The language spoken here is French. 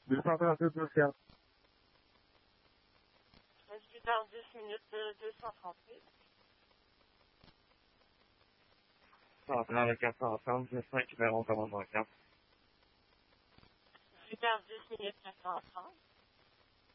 238 social. Plus tard 10 minutes 238. Centrale 430, 5 numéro commandement 4. Plus tard 10 minutes 430.